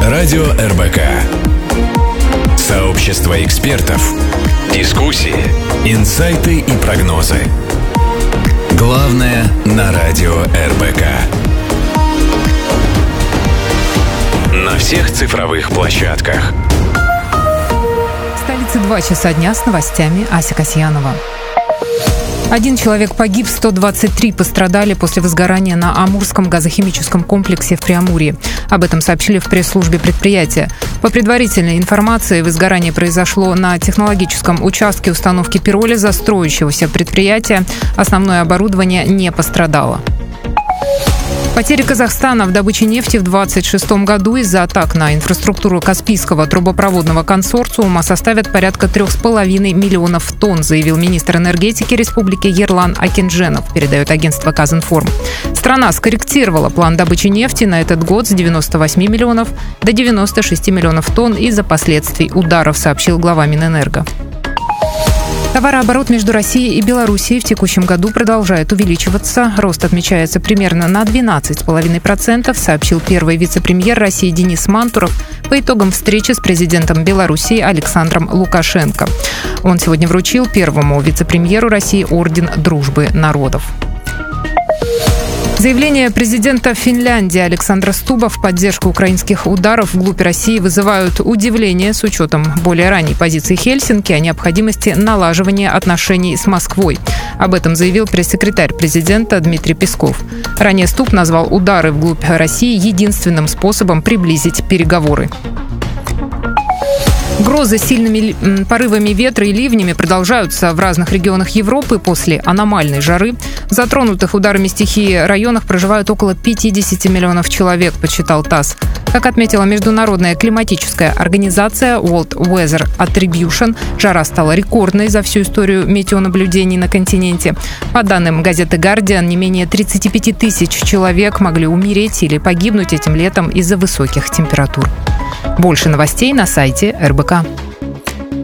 Радио РБК. Сообщество экспертов. Дискуссии, инсайты и прогнозы. Главное на Радио РБК. На всех цифровых площадках. В столице 2 часа дня с новостями. Ася Касьянова. 1 человек погиб, 123 пострадали после возгорания на Амурском газохимическом комплексе в Преамурье. Об этом сообщили в пресс-службе предприятия. По предварительной информации, возгорание произошло на технологическом участке установки пиролиза строящегося предприятия. Основное оборудование не пострадало. Потери Казахстана в добыче нефти в 2026 году из-за атак на инфраструктуру Каспийского трубопроводного консорциума составят порядка 3,5 миллионов тонн, заявил министр энергетики республики Ерлан Акиндженов, передает агентство Казинформ. Страна скорректировала план добычи нефти на этот год с 98 миллионов до 96 миллионов тонн из-за последствий ударов, сообщил глава Минэнерго. Товарооборот между Россией и Белоруссией в текущем году продолжает увеличиваться. Рост отмечается примерно на 12,5%, сообщил первый вице-премьер России Денис Мантуров по итогам встречи с президентом Белоруссии Александром Лукашенко. Он сегодня вручил первому вице-премьеру России орден Дружбы народов. Заявление президента Финляндии Александра Стуба в поддержку украинских ударов вглубь России вызывают удивление с учетом более ранней позиции Хельсинки о необходимости налаживания отношений с Москвой. Об этом заявил пресс-секретарь президента Дмитрий Песков. Ранее Стуб назвал удары вглубь России единственным способом приблизить переговоры. Грозы с сильными порывами ветра и ливнями продолжаются в разных регионах Европы после аномальной жары. В затронутых ударами стихии районах проживают около 50 миллионов человек, подсчитал ТАСС. Как отметила международная климатическая организация World Weather Attribution, жара стала рекордной за всю историю метеонаблюдений на континенте. По данным газеты «Гардиан», не менее 35 тысяч человек могли умереть или погибнуть этим летом из-за высоких температур. Больше новостей на сайте РБК.